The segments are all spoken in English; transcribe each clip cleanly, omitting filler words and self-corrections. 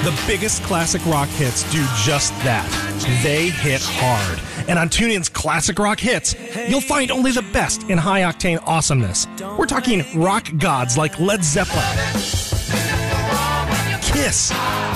The biggest classic rock hits do just that. They hit hard. And on TuneIn's Classic Rock Hits, you'll find only the best in high-octane awesomeness. We're talking rock gods like Led Zeppelin, Kiss,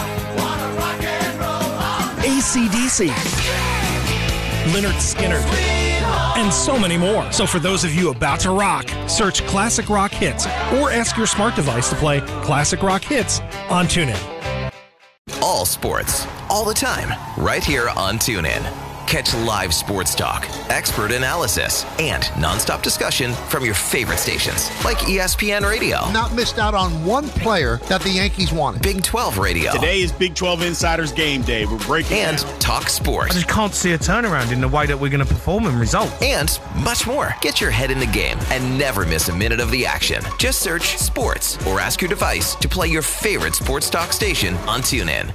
AC/DC, Lynyrd Skynyrd, and so many more. So for those of you about to rock, search Classic Rock Hits or ask your smart device to play Classic Rock Hits on TuneIn. All sports, all the time, right here on TuneIn. Catch live sports talk, expert analysis, and nonstop discussion from your favorite stations, like ESPN Radio. Not missed out on one player that the Yankees wanted. Big 12 Radio. Today is Big 12 Insiders Game Day. We're breaking and down. Talk Sport. I just can't see a turnaround in the way that we're going to perform and result. And much more. Get your head in the game and never miss a minute of the action. Just search sports or ask your device to play your favorite sports talk station on TuneIn.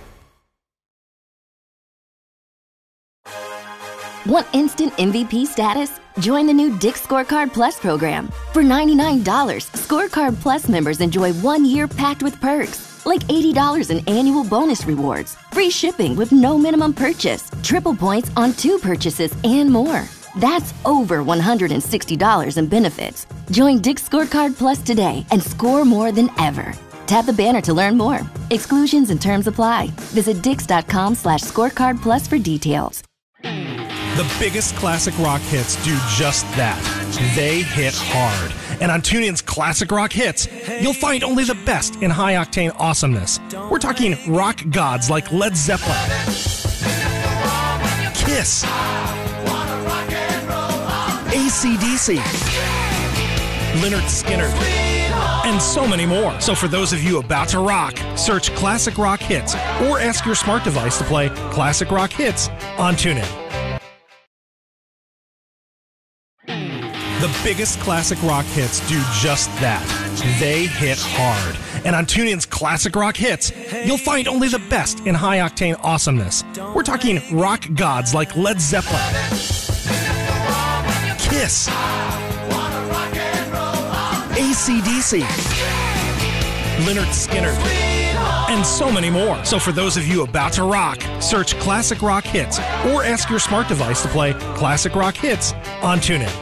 Want instant MVP status? Join the new Dick's Scorecard Plus program. For $99, Scorecard Plus members enjoy 1 year packed with perks, like $80 in annual bonus rewards, free shipping with no minimum purchase, triple points on 2 purchases, and more. That's over $160 in benefits. Join Dick's Scorecard Plus today and score more than ever. Tap the banner to learn more. Exclusions and terms apply. Visit dix.com/scorecard plus for details. The biggest classic rock hits do just that. They hit hard. And on TuneIn's Classic Rock Hits, you'll find only the best in high-octane awesomeness. We're talking rock gods like Led Zeppelin, Kiss, AC/DC, Lynyrd Skynyrd, and so many more. So for those of you about to rock, search Classic Rock Hits or ask your smart device to play Classic Rock Hits on TuneIn. The biggest classic rock hits do just that. They hit hard. And on TuneIn's Classic Rock Hits, you'll find only the best in high-octane awesomeness. We're talking rock gods like Led Zeppelin, Kiss, AC/DC, Lynyrd Skynyrd, and so many more. So for those of you about to rock, search Classic Rock Hits or ask your smart device to play Classic Rock Hits on TuneIn.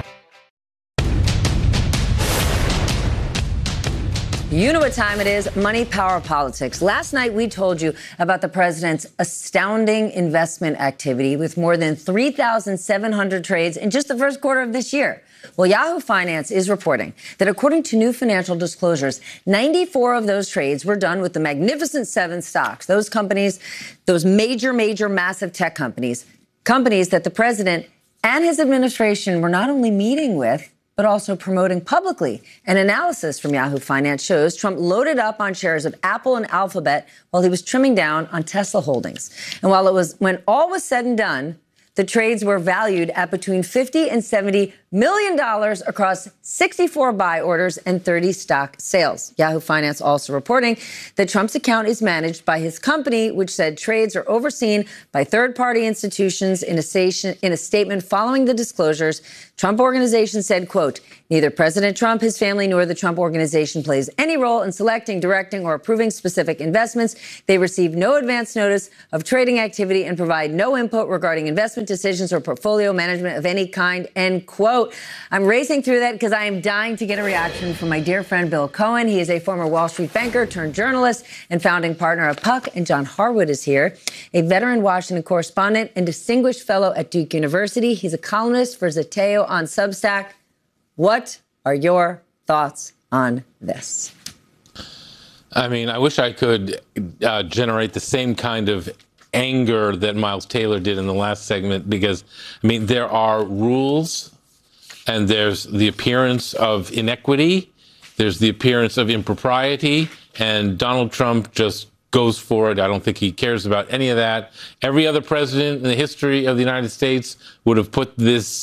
You know what time it is. Money, power, politics. Last night, we told you about the president's astounding investment activity with more than 3,700 trades in just the first quarter of this year. Well, Yahoo Finance is reporting that according to new financial disclosures, 94 of those trades were done with the Magnificent Seven stocks. Those companies, those major, massive tech companies that the president and his administration were not only meeting with, but also promoting publicly. An analysis from Yahoo Finance shows Trump loaded up on shares of Apple and Alphabet while he was trimming down on Tesla holdings. And when all was said and done, the trades were valued at between $50 and $70 million across 64 buy orders and 30 stock sales. Yahoo Finance also reporting that Trump's account is managed by his company, which said trades are overseen by third-party institutions. In a statement following the disclosures, Trump Organization said, quote, neither President Trump, his family, nor the Trump Organization plays any role in selecting, directing, or approving specific investments. They receive no advance notice of trading activity and provide no input regarding investment decisions or portfolio management of any kind, end quote. I'm racing through that because I am dying to get a reaction from my dear friend Bill Cohen. He is a former Wall Street banker turned journalist and founding partner of Puck, and John Harwood is here, a veteran Washington correspondent and distinguished fellow at Duke University. He's a columnist for Zateo on Substack. What are your thoughts on this? I mean, I wish I could generate the same kind of anger that Miles Taylor did in the last segment, because, I mean, there are rules and there's the appearance of inequity, there's the appearance of impropriety, and Donald Trump just goes for it. I don't think he cares about any of that. Every other president in the history of the United States would have put this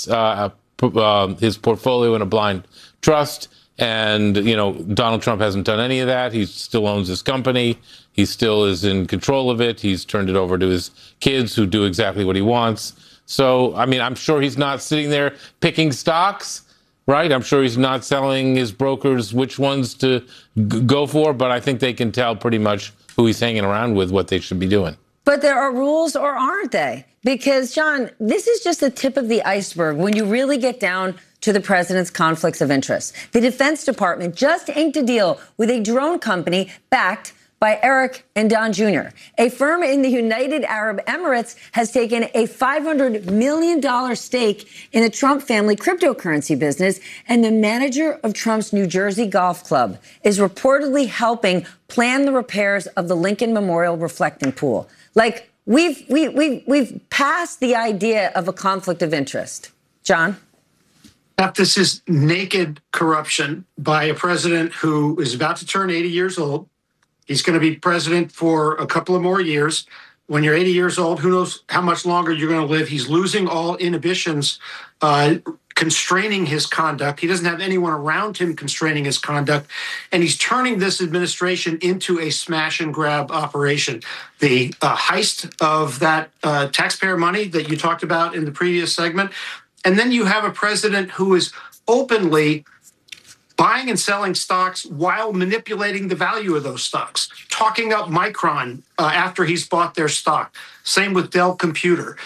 his portfolio in a blind trust. And, you know, Donald Trump hasn't done any of that. He still owns his company. He still is in control of it. He's turned it over to his kids who do exactly what he wants. So, I mean, I'm sure he's not sitting there picking stocks, right? I'm sure he's not selling his brokers which ones to go for, but I think they can tell pretty much who he's hanging around with, what they should be doing. But there are rules, or aren't they? Because, John, this is just the tip of the iceberg when you really get down to the president's conflicts of interest. The Defense Department just inked a deal with a drone company backed by Eric and Don Jr. A firm in the United Arab Emirates has taken a $500 million stake in the Trump family cryptocurrency business, and the manager of Trump's New Jersey Golf Club is reportedly helping plan the repairs of the Lincoln Memorial reflecting pool. Like, we've passed the idea of a conflict of interest. John? This is naked corruption by a president who is about to turn 80 years old. He's going to be president for a couple of more years. When you're 80 years old, who knows how much longer you're going to live. He's losing all inhibitions, constraining his conduct. He doesn't have anyone around him constraining his conduct. And he's turning this administration into a smash and grab operation. The heist of that taxpayer money that you talked about in the previous segment. And then you have a president who is openly buying and selling stocks while manipulating the value of those stocks, talking up Micron after he's bought their stock. Same with Dell Computer.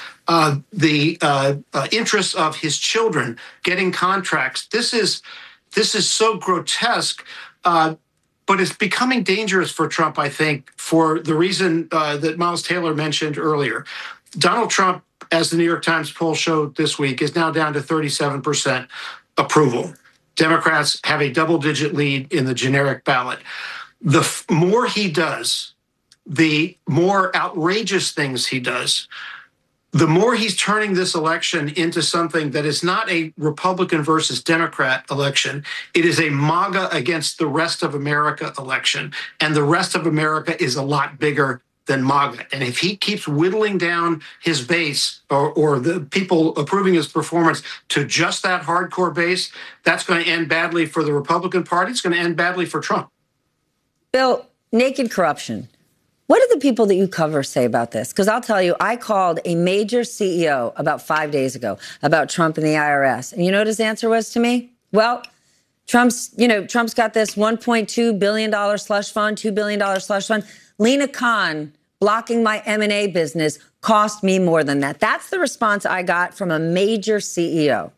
The interests of his children getting contracts. This is so grotesque, but it's becoming dangerous for Trump, I think, for the reason that Miles Taylor mentioned earlier. Donald Trump, as the New York Times poll showed this week, is now down to 37% approval. Democrats have a double-digit lead in the generic ballot. The more he does, the more outrageous things he does, the more he's turning this election into something that is not a Republican versus Democrat election. It is a MAGA against the rest of America election. And the rest of America is a lot bigger than MAGA. And if he keeps whittling down his base or the people approving his performance to just that hardcore base, that's going to end badly for the Republican Party. It's going to end badly for Trump. Bill, naked corruption. What do the people that you cover say about this? Because I'll tell you, I called a major CEO about 5 days ago about Trump and the IRS. And you know what his answer was to me? Well, Trump's got this $1.2 billion slush fund, $2 billion slush fund. Lena Khan blocking my M&A business cost me more than that. That's the response I got from a major CEO.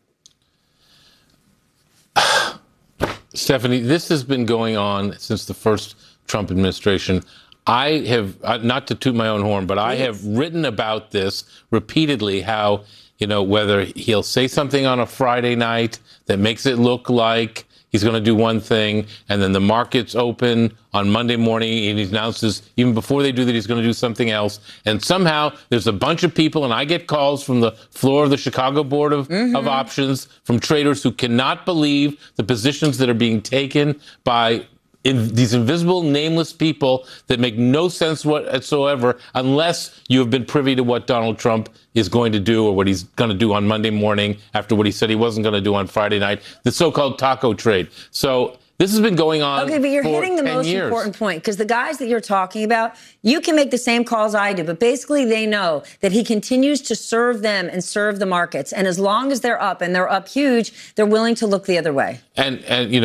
Stephanie, this has been going on since the first Trump administration. I have, not to toot my own horn, but I have written about this repeatedly, how, whether he'll say something on a Friday night that makes it look like he's going to do one thing, and then the markets open on Monday morning, and he announces, even before they do that, he's going to do something else. And somehow there's a bunch of people, and I get calls from the floor of the Chicago Board of Options from traders who cannot believe the positions that are being taken by these invisible, nameless people that make no sense whatsoever unless you have been privy to what Donald Trump is going to do or what he's going to do on Monday morning after what he said he wasn't going to do on Friday night, the so-called taco trade. So this has been going on for 10 years. Okay, but you're hitting the most important point, because the guys that you're talking about, you can make the same calls I do, but basically they know that he continues to serve them and serve the markets. And as long as they're up, and they're up huge, they're willing to look the other way. And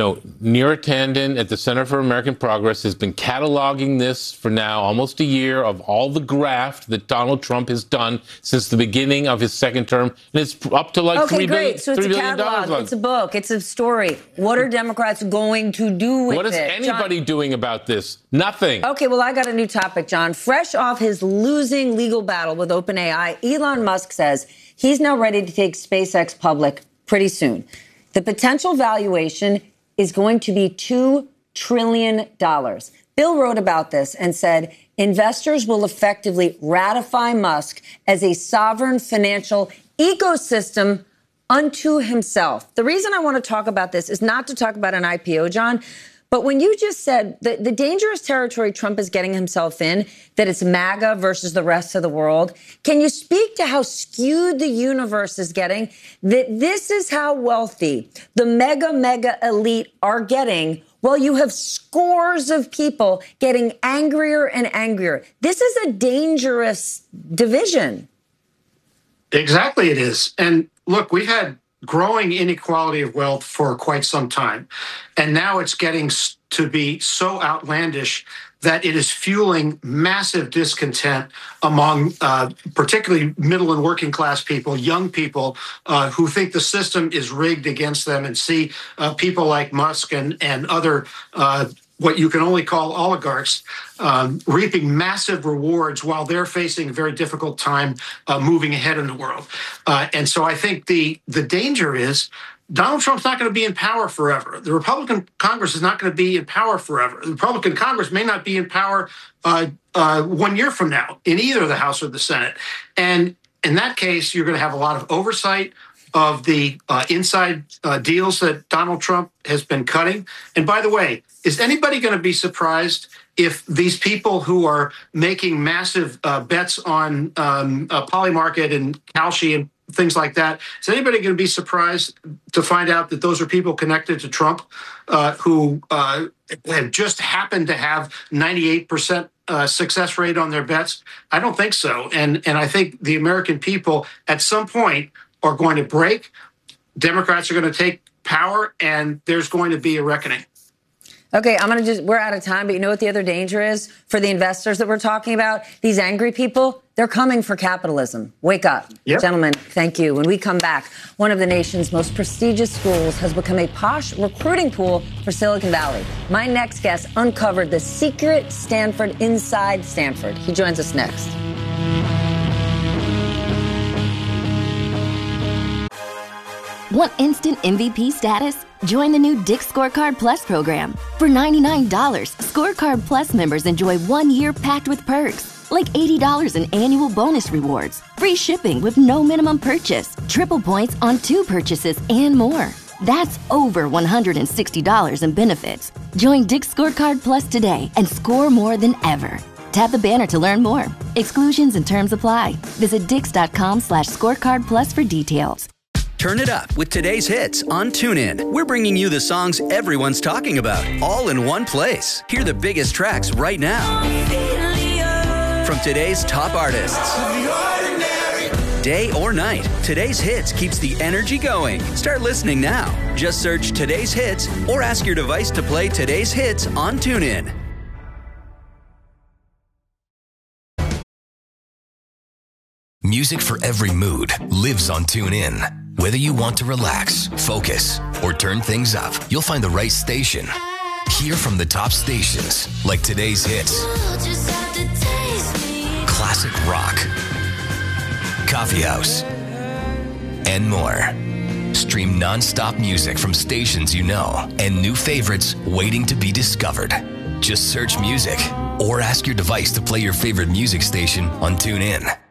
Neera Tanden at the Center for American Progress has been cataloging this for now almost a year of all the graft that Donald Trump has done since the beginning of his second term. And it's up to like $3 billion. So it's a catalog, it's a book, it's a story. What are Democrats going to do with it? What is anybody doing about this? Nothing. Okay, well, I got a new topic, John. Fresh off his losing legal battle with OpenAI, Elon Musk says he's now ready to take SpaceX public pretty soon. The potential valuation is going to be $2 trillion. Bill wrote about this and said investors will effectively ratify Musk as a sovereign financial ecosystem unto himself. The reason I want to talk about this is not to talk about an IPO, John, but when you just said the dangerous territory Trump is getting himself in, that it's MAGA versus the rest of the world, can you speak to how skewed the universe is getting? That this is how wealthy the mega elite are getting, while you have scores of people getting angrier and angrier. This is a dangerous division. Exactly, it is. And look, we've had growing inequality of wealth for quite some time. And now it's getting to be so outlandish that it is fueling massive discontent among particularly middle and working class people, young people who think the system is rigged against them and see people like Musk and other what you can only call oligarchs, reaping massive rewards while they're facing a very difficult time moving ahead in the world. And so I think the danger is Donald Trump's not going to be in power forever. The Republican Congress is not going to be in power forever. The Republican Congress may not be in power 1 year from now in either the House or the Senate. And in that case, you're going to have a lot of oversight of the inside deals that Donald Trump has been cutting. And by the way, is anybody going to be surprised if these people who are making massive bets on Polymarket and Kalshi and things like that, is anybody going to be surprised to find out that those are people connected to Trump who have just happened to have 98% success rate on their bets? I don't think so. And I think the American people at some point are going to break. Democrats are going to take power, and there's going to be a reckoning. Okay, we're out of time, but you know what the other danger is for the investors that we're talking about? These angry people, they're coming for capitalism. Wake up. Yep. Gentlemen, thank you. When we come back, one of the nation's most prestigious schools has become a posh recruiting pool for Silicon Valley. My next guest uncovered the secret Stanford inside Stanford. He joins us next. Want instant MVP status? Join the new Dick's Scorecard Plus program. For $99, Scorecard Plus members enjoy 1 year packed with perks, like $80 in annual bonus rewards, free shipping with no minimum purchase, triple points on 2 purchases, and more. That's over $160 in benefits. Join Dick's Scorecard Plus today and score more than ever. Tap the banner to learn more. Exclusions and terms apply. Visit Dix.com/scorecard plus for details. Turn it up with today's hits on TuneIn. We're bringing you the songs everyone's talking about, all in one place. Hear the biggest tracks right now. From today's top artists. Day or night, today's hits keeps the energy going. Start listening now. Just search today's hits or ask your device to play today's hits on TuneIn. Music for every mood lives on TuneIn. Whether you want to relax, focus, or turn things up, you'll find the right station. Hear from the top stations like today's hits, classic rock, coffee house, and more. Stream non-stop music from stations you know and new favorites waiting to be discovered. Just search music or ask your device to play your favorite music station on TuneIn.